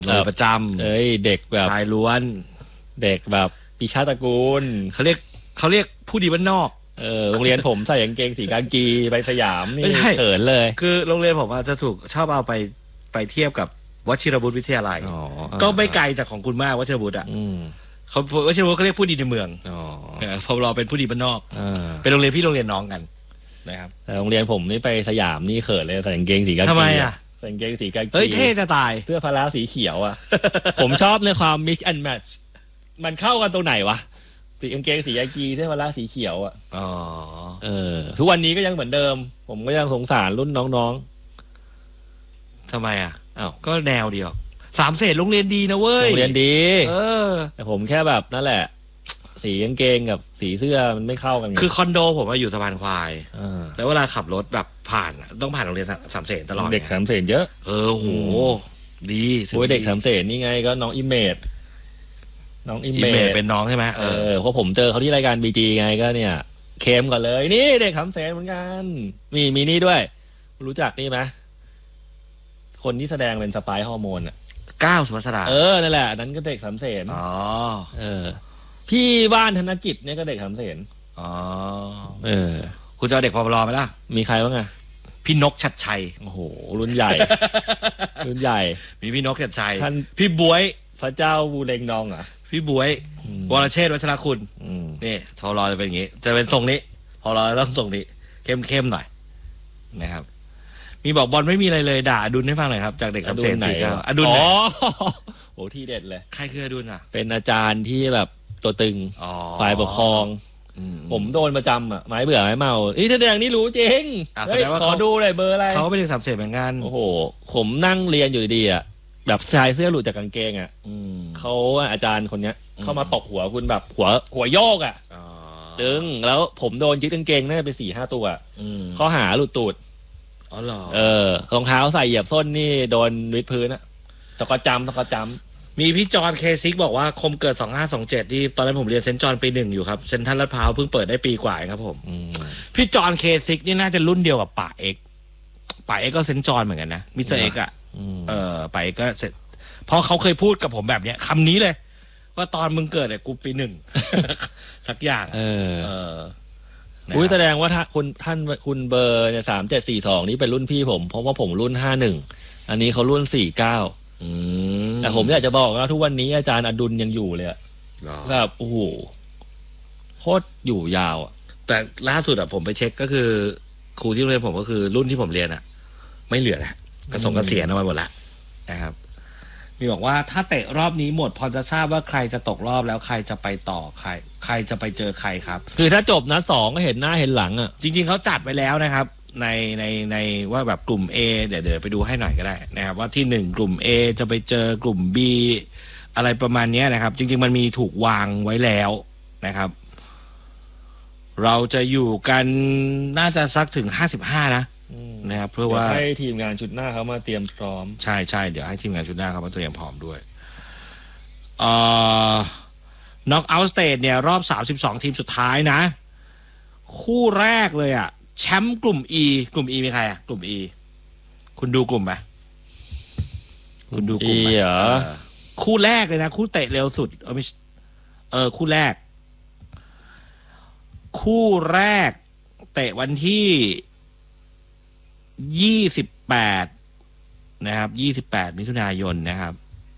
แบบประจำเด็กแบบชายล้วนเด็กแบบปีชาตระกูลเขาเรียกผู้ดีบ้านนอกโรงเรียนผมใส่กางเกงสีกากีไปสยามนี่เขินเลยคือโรงเรียนผมจะถูกชอบเอาไปเทียบกับวชิรบุตรวิทยาลัยก็ไม่ไกลจากของคุณมากวชิรบุตรเขาวชิรบุตรเขาเรียกผู้ดีในเมืองพอเราเป็นผู้ดีบ้านนอกเป็นโรงเรียนพี่โรงเรียนน้องกันนะครับแต่โรงเรียนผมนี่ไปสยามนี่เขินเลยใส่กางเกงสีกากีทำไมอ่ะใส่กางเกงสีกากีเท่จะตายเสื้อพละสีเขียวอ่ะ ผมชอบในความ mix and match มันเข้ากันตรงไหนวะสีกางเกงสีกากีเสื้อพละสีเขียวอ่ะทุกวันนี้ก็ยังเหมือนเดิมผมก็ยังสงสารรุ่นน้องๆทำไมอ่ะก็แนวเดียวสามเสนโรงเรียนดีนะเว้ยโรงเรียนดีแต่ผมแค่แบบนั่นแหละสีกางเกงกับสีเสื้อมันไม่เข้ากันคือคอนโดผมอยู่สะพานควายแล้วเวลาขับรถแบบผ่านต้องผ่านโรงเรียนสามเสนตลอดเด็กสามเสนเยอะโหดีโอ้ยเด็กสามเสนนี่ไงก็น้องอิเมจเป็นน้องใช่ไหมเพราะผมเจอเขาที่รายการบีจีไงก็เนี่ยเคมก่อนเลยนี่เด็กสามเสนเหมือนกันมีนี่ด้วยรู้จักนี่ไหมคนที่แสดงเป็นสไปร์ฮอร์โมนก้าวสุภัสรานั่นแหละนั้นก็เด็กสามเสนพี่บ้านธนกิจเนี่ยก็เด็กสามเสนคุณจะเอาเด็กพอรอไหมล่ะมีใครบ้างอะพี่นกชัดชัยโอ้โหรุ่นใหญ่ รุ่นใหญ่มีพี่นกชัดชัยพี่บวยพระเจ้าบูเรงนองพี่บวยวรเชษฐ์วัชรคุณนี่ทอรอจะเป็นอย่างนี้จะเป็นทรงนี้ทอรอต้องทรงนี้เข้มหน่อยนะครับมีบอกบอลไม่มีอะไรเลยด่าอดุลให้ฟังหน่อยครับจากเด็กสามเสนสี่เก้าอดุลโอ้ที่เด็ดเลยใครคืออดุลเป็นอาจารย์ที่แบบตัวตึงฝ่ายปกครองผมโดนประจำไม้เบื่อไม้เมาแสดงนี่รู้จริงขอดูเลยเบอร์อะไรเขาเป็นเด็กสามเสนเหมือนกันโอ้โหผมนั่งเรียนอยู่ดีแบบชายเสื้อหลุดจากกางเกงเขาอาจารย์คนเนี้ยเข้ามาตบหัวคุณแบบหัวโยกตึงแล้วผมโดนยึดกางเกงน่าจะไป 4-5 ตัวข้อหาหลุดตูดรองเท้าใส่เหยียบส้นนี่โดนวิดพื้นตะกอจำมีพี่จอนเคซิกบอกว่าคมเกิด2527ที่ตอนนั้นผมเรียนเซนต์จอห์นปี 1อยู่ครับเซนทรัลลาดพร้าวเพิ่งเปิดได้ปีกว่าครับผมพี่จอนเคซิกนี่น่าจะรุ่นเดียวกับป่าเอ็กก็เซนต์จอห์นเหมือนกันนะมิสเตอร์เอ็กป่าเอ็กก็เสร็จเพราะเขาเคยพูดกับผมแบบเนี้ยคำนี้เลยว่าตอนมึงเกิดเนี่ยกูปี 1สักอย่างแสดงว่าคุณเบอร์เนี่ย3742นี่เป็นรุ่นพี่ผมเพราะว่าผมรุ่น51อันนี้เขารุ่น49แต่ผมอยากจะบอกว่าทุกวันนี้อาจารย์อดุลยังอยู่เลยแบบโอ้โหโคตรอยู่ยาวแต่ล่าสุดผมไปเช็คก็คือครูที่โรงเรียนผมก็คือรุ่นที่ผมเรียนไม่เหลือแล้วเกษียณมาหมดแล้วนะครับมีบอกว่าถ้าเตะรอบนี้หมดพอจะทราบว่าใครจะตกรอบแล้วใครจะไปต่อใครจะไปเจอใครครับคือถ้าจบนัด2ก็เห็นหน้าเห็นหลังจริงๆเขาจัดไว้แล้วนะครับในว่าแบบกลุ่ม A เดี๋ยวไปดูให้หน่อยก็ได้นะครับว่าที่1กลุ่ม A จะไปเจอกลุ่ม B อะไรประมาณนี้นะครับจริงๆมันมีถูกวางไว้แล้วนะครับเราจะอยู่กันน่าจะสักถึง55นะครับเพื่อว่าให้ทีมงานชุดหน้าเขามาเตรียมพร้อมใช่เดี๋ยวให้ทีมงานชุดหน้าเขามาเตรียมพร้อมด้วยน็อกเอาท์สเตจเนี่ยรอบ32ทีมสุดท้ายนะคู่แรกเลยแชมป์กลุ่ม E กลุ่ม E มีใครกลุ่ม E คุณดูกลุ่มไหมคุณดูกลุ่มไหมคู่แรกเลยนะคู่เตะเร็วสุดคู่แรกเตะวันที่28นะครับ28มิถุนายนนะครับ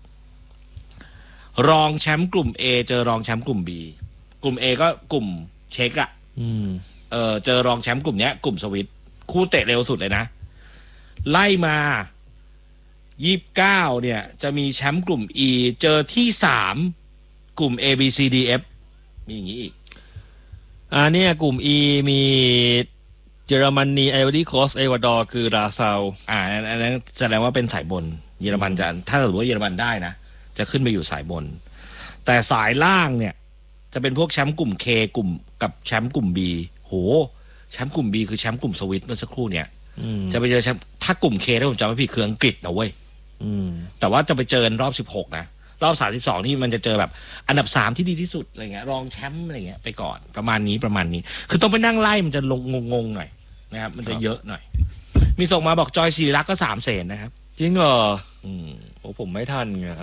รองแชมป์กลุ่ม A เจอรองแชมป์กลุ่ม B กลุ่ม A ก็กลุ่มเช็คเจอรองแชมป์กลุ่มเนี้ยกลุ่มสวิตคู่เตะเร็วสุดเลยนะไล่มา29เนี่ยจะมีแชมป์กลุ่ม E เจอที่3กลุ่ม A B C D F มีอย่างนี้อีกเนี่ยกลุ่ม E มีเยอรมนีไอวอรี่โคสต์เอกวาดอร์คือราซาวอันนั้นแสดงว่าเป็นสายบนเยอรมันจะถ้าสมมติว่าเยอรมันได้นะจะขึ้นไปอยู่สายบนแต่สายล่างเนี่ยจะเป็นพวกแชมป์กลุ่ม K กลุ่มกับแชมป์กลุ่ม B โหแชมป์กลุ่ม B คือแชมป์กลุ่มสวิตเมื่อสักครู่เนี่ยจะไปเจอแชมป์ถ้ากลุ่ม K ถ้าผมจำไม่ผิดคืออังกฤษนะเว้ยแต่ว่าจะไปเจอรอบ16นะรอบ32นี่มันจะเจอแบบอันดับ3ที่ดีที่สุดอะไรเงี้ยรองแชมป์อะไรเงี้ยไปก่อนประมาณนี้คือต้องไปนั่งไล่มันจะลงงงหน่อยนะครับมันจะเยอะหน่อยมีส่งมาบอกจอยศิริลักษณ์ก็3 เสนนะครับจริงเหรอผมไม่ทันไง